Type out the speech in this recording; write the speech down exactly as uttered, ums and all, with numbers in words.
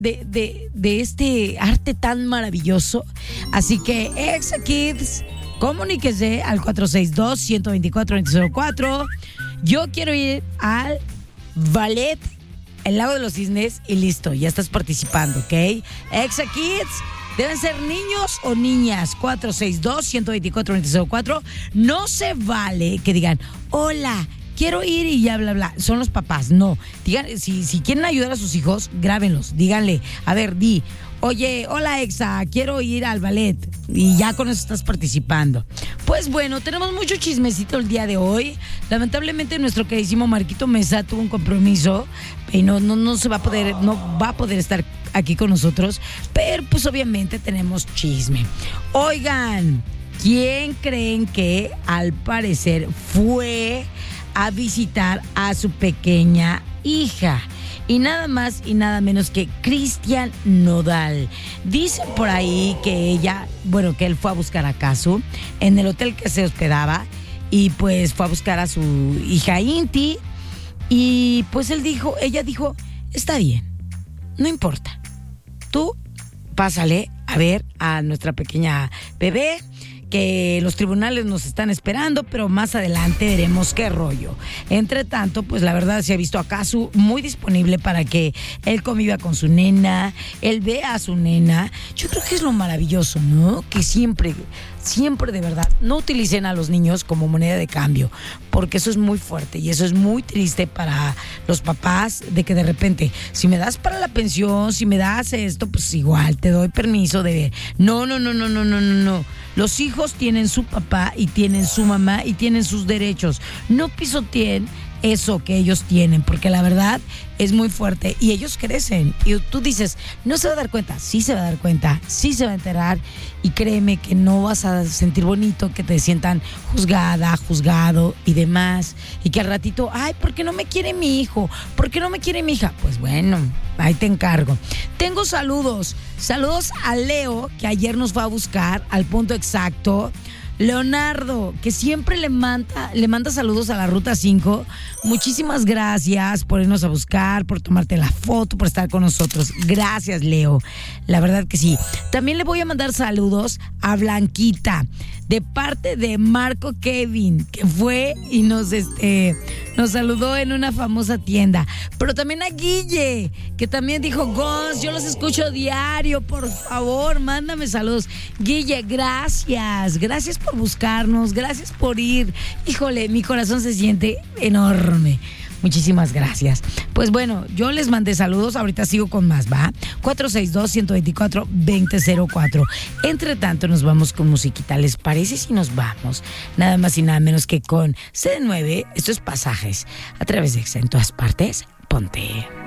de, de, de este arte tan maravilloso. Así que, Exa Kids, comuníquese al cuatro seis dos, uno dos cuatro, dos cero cuatro. Yo quiero ir al ballet El Lago de los Cisnes y listo, ya estás participando, ¿ok? Exa Kids, deben ser niños o niñas. cuatro seis dos, uno dos cuatro, dos cero cuatro. No se vale que digan, hola, quiero ir y ya bla bla. Son los papás, no. Digan, si, si quieren ayudar a sus hijos, grábenlos. Díganle, a ver, di, oye, hola Exa, quiero ir al ballet. Y ya con eso estás participando. Pues bueno, tenemos mucho chismecito el día de hoy. Lamentablemente nuestro queridísimo Marquito Mesa tuvo un compromiso y no, no, no se va a poder, no va a poder estar aquí con nosotros. Pero pues obviamente tenemos chisme. Oigan, ¿quién creen que al parecer fue a visitar a su pequeña hija? Y nada más y nada menos que Cristian Nodal. Dicen por ahí que ella, bueno, que él fue a buscar a Casu en el hotel que se hospedaba y pues fue a buscar a su hija Inti y pues él dijo, ella dijo, está bien, no importa, tú pásale a ver a nuestra pequeña bebé, que los tribunales nos están esperando, pero más adelante veremos qué rollo. Entre tanto, pues la verdad se ha visto a Casu muy disponible para que él conviva con su nena, él vea a su nena. Yo creo que es lo maravilloso, ¿no? Que siempre, siempre de verdad, no utilicen a los niños como moneda de cambio, porque eso es muy fuerte y eso es muy triste para los papás, de que de repente, si me das para la pensión, si me das esto, pues igual te doy permiso de... No, no, no, no, no, no, no, no. Los hijos tienen su papá y tienen su mamá y tienen sus derechos. No pisoteen eso que ellos tienen, porque la verdad es muy fuerte y ellos crecen. Y tú dices, no se va a dar cuenta. Sí se va a dar cuenta, sí se va a enterar. Y créeme que no vas a sentir bonito que te sientan juzgada, juzgado y demás. Y que al ratito, ay, ¿por qué no me quiere mi hijo? ¿Por qué no me quiere mi hija? Pues bueno, ahí te encargo. Tengo saludos. Saludos a Leo, que ayer nos fue a buscar al punto exacto. Leonardo, que siempre le manda, le manda saludos a la Ruta cinco. Muchísimas gracias por irnos a buscar, por tomarte la foto, por estar con nosotros. Gracias, Leo. La verdad que sí. También le voy a mandar saludos a Blanquita, de parte de Marco Kevin, que fue y nos, este, nos saludó en una famosa tienda. Pero también a Guille, que también dijo, Gonz, yo los escucho diario, por favor, mándame saludos. Guille, gracias. Gracias por buscarnos, gracias por ir. Híjole, mi corazón se siente enorme. Muchísimas gracias. Pues bueno, yo les mandé saludos, ahorita sigo con más, ¿va? cuatro seis dos, uno dos cuatro, dos cero cuatro. Entre tanto, nos vamos con musiquita. ¿Les parece si nos vamos? Nada más y nada menos que con C nueve. Esto es Pasajes. A través de Exa en todas partes. Ponte.